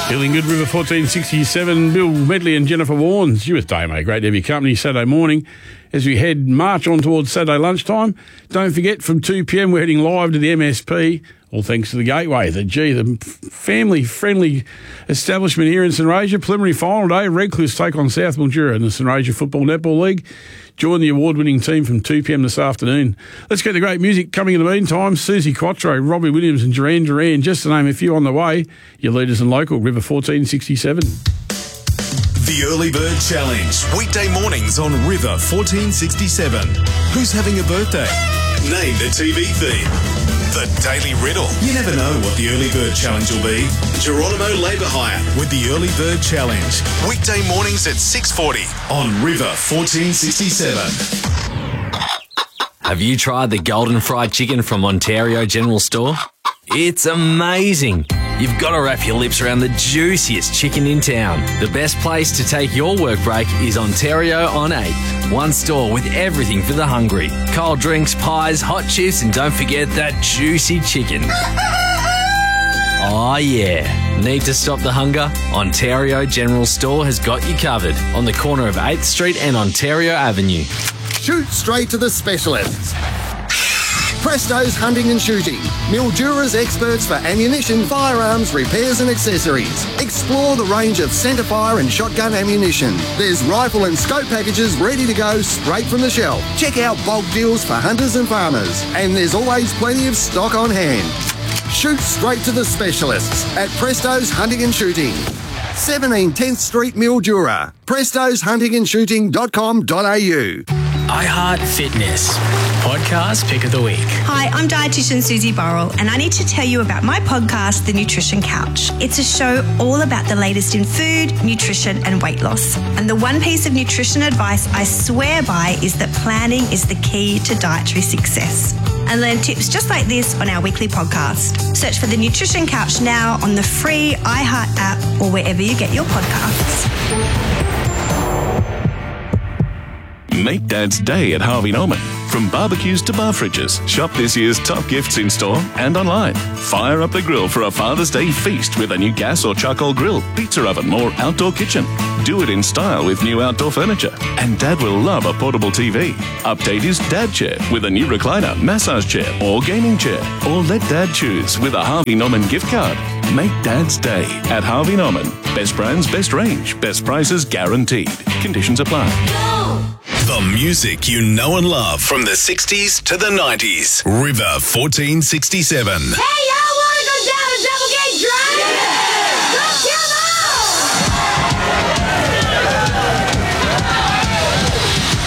Feeling good, River 1467. Bill Medley and Jennifer Warnes. You with Damo. Great to have your company Saturday morning. As we march on towards Saturday lunchtime, don't forget from 2 p.m. we're heading live to the MSP. All thanks to the Gateway, the family-friendly establishment here in St Rasia. Preliminary final day, Redcliffs take on South Mildura in the St Rasia Football Netball League. Join the award-winning team from 2 p.m. this afternoon. Let's get the great music coming in the meantime. Susie Quattro, Robbie Williams and Duran Duran, just to name a few on the way. Your leaders in local, River 1467. The Early Bird Challenge, weekday mornings on River 1467. Who's having a birthday? Name the TV theme. The Daily Riddle. You never know what the Early Bird Challenge will be. Geronimo Labour Hire with the Early Bird Challenge. Weekday mornings at 6:40 on River 1467. Have you tried the golden fried chicken from Ontario General Store? It's amazing. You've got to wrap your lips around the juiciest chicken in town. The best place to take your work break is Ontario on 8th. One store with everything for the hungry. Cold drinks, pies, hot chips, and don't forget that juicy chicken. Oh yeah. Need to stop the hunger? Ontario General Store has got you covered on the corner of 8th Street and Ontario Avenue. Shoot straight to the specialists. Presto's Hunting and Shooting. Mildura's experts for ammunition, firearms, repairs and accessories. Explore the range of centerfire and shotgun ammunition. There's rifle and scope packages ready to go straight from the shelf. Check out bulk deals for hunters and farmers. And there's always plenty of stock on hand. Shoot straight to the specialists at Presto's Hunting and Shooting. 17 10th Street, Mildura. prestosHuntingandShooting.com.au. iHeart Fitness podcast pick of the week. Hi, I'm dietitian Susie Burrell, and I need to tell you about my podcast, The Nutrition Couch. It's a show all about the latest in food, nutrition, and weight loss. And the one piece of nutrition advice I swear by is that planning is the key to dietary success. And learn tips just like this on our weekly podcast. Search for The Nutrition Couch now on the free iHeart app or wherever you get your podcasts. Make Dad's day at Harvey Norman. From barbecues to bar fridges, shop this year's top gifts in store and online. Fire up the grill for a Father's Day feast with a new gas or charcoal grill, pizza oven or outdoor kitchen. Do it in style with new outdoor furniture. And Dad will love a portable TV. Update his Dad chair with a new recliner, massage chair or gaming chair. Or let Dad choose with a Harvey Norman gift card. Make Dad's day at Harvey Norman. Best brands, best range, best prices guaranteed. Conditions apply. The music you know and love from the 60s to the 90s. River 1467. Hey,